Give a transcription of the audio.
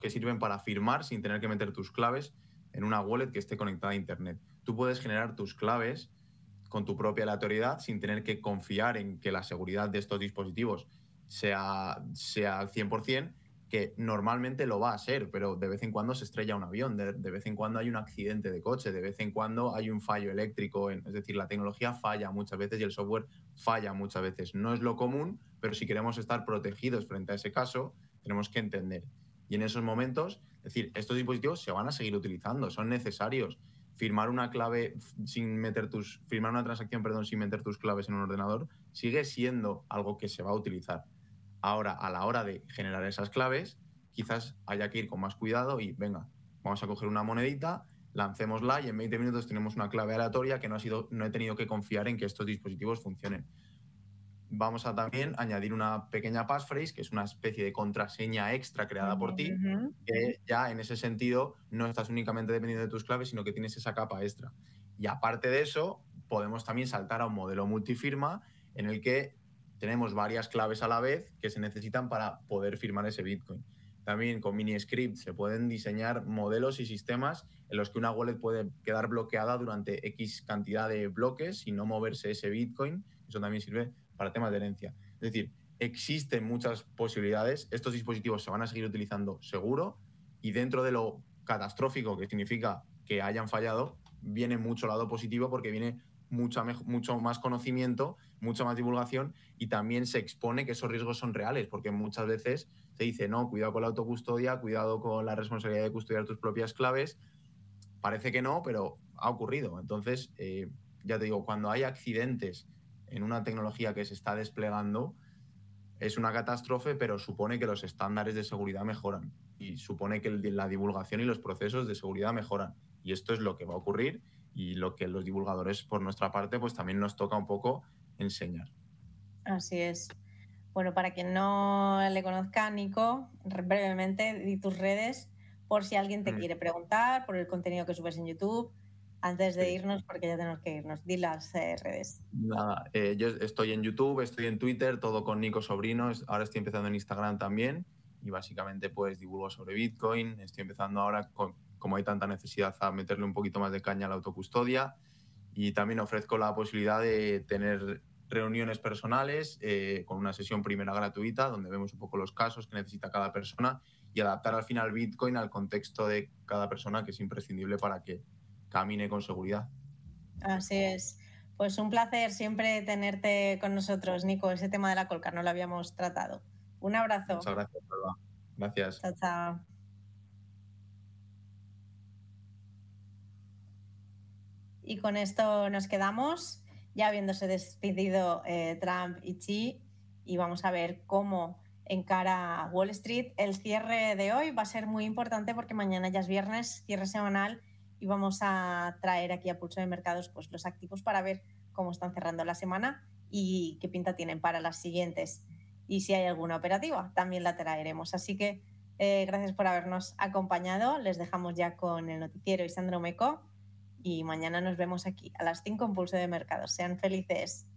que sirven para firmar sin tener que meter tus claves en una wallet que esté conectada a Internet. Tú puedes generar tus claves con tu propia aleatoriedad sin tener que confiar en que la seguridad de estos dispositivos sea al 100%, que normalmente lo va a ser, pero de vez en cuando se estrella un avión, de vez en cuando hay un accidente de coche, de vez en cuando hay un fallo eléctrico. Es decir, la tecnología falla muchas veces y el software falla muchas veces. No es lo común, pero si queremos estar protegidos frente a ese caso, tenemos que entender. Y en esos momentos, es decir, estos dispositivos se van a seguir utilizando, son necesarios. Firmar una transacción, sin meter tus claves en un ordenador sigue siendo algo que se va a utilizar. Ahora, a la hora de generar esas claves, quizás haya que ir con más cuidado y venga, vamos a coger una monedita, lancémosla y en 20 minutos tenemos una clave aleatoria que no he tenido que confiar en que estos dispositivos funcionen. Vamos a también añadir una pequeña passphrase, que es una especie de contraseña extra creada por ti, que ya en ese sentido no estás únicamente dependiendo de tus claves, sino que tienes esa capa extra. Y aparte de eso, podemos también saltar a un modelo multifirma en el que tenemos varias claves a la vez que se necesitan para poder firmar ese Bitcoin. También con mini-script se pueden diseñar modelos y sistemas en los que una wallet puede quedar bloqueada durante X cantidad de bloques y no moverse ese Bitcoin. Eso también sirve para temas de herencia. Es decir, existen muchas posibilidades. Estos dispositivos se van a seguir utilizando seguro y dentro de lo catastrófico que significa que hayan fallado, viene mucho lado positivo porque viene mucho más conocimiento, mucha más divulgación y también se expone que esos riesgos son reales, porque muchas veces se dice, no, cuidado con la autocustodia, cuidado con la responsabilidad de custodiar tus propias claves. Parece que no, pero ha ocurrido. Entonces, ya te digo, cuando hay accidentes en una tecnología que se está desplegando, es una catástrofe, pero supone que los estándares de seguridad mejoran y supone que la divulgación y los procesos de seguridad mejoran. Y esto es lo que va a ocurrir y lo que los divulgadores, por nuestra parte, pues también nos toca un poco enseñar. Así es. Bueno, para quien no le conozca, Nico, brevemente, di tus redes por si alguien te quiere preguntar, por el contenido que subes en YouTube, antes de irnos, porque ya tenemos que irnos. Di las redes. Nada, yo estoy en YouTube, estoy en Twitter, todo con Nico Sobrino. Ahora estoy empezando en Instagram también y básicamente pues divulgo sobre Bitcoin. Estoy empezando ahora, como hay tanta necesidad, a meterle un poquito más de caña a la autocustodia y también ofrezco la posibilidad de tener reuniones personales con una sesión primera gratuita donde vemos un poco los casos que necesita cada persona y adaptar al final Bitcoin al contexto de cada persona, que es imprescindible para que camine con seguridad. Así es. Pues un placer siempre tenerte con nosotros, Nico. Ese tema de la Colcar no lo habíamos tratado. Un abrazo. Muchas gracias, Alba. Gracias. Chao, chao. Y con esto nos quedamos, ya habiéndose despedido Trump y Xi, y vamos a ver cómo encara Wall Street. El cierre de hoy va a ser muy importante porque mañana ya es viernes, cierre semanal, y vamos a traer aquí a Pulso de Mercados pues, los activos para ver cómo están cerrando la semana y qué pinta tienen para las siguientes. Y si hay alguna operativa, también la traeremos. Así que gracias por habernos acompañado. Les dejamos ya con el noticiero Isandro Meco y mañana nos vemos aquí a las 5 en Pulso de Mercados. Sean felices.